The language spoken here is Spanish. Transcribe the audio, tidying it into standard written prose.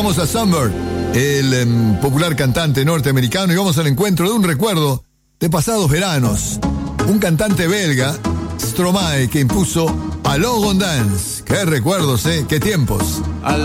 Escuchamos a Sunbird, el popular cantante norteamericano, y vamos al encuentro de un recuerdo de pasados veranos. Un cantante belga, Stromae, que impuso Allons on Dance. Qué recuerdos, qué tiempos.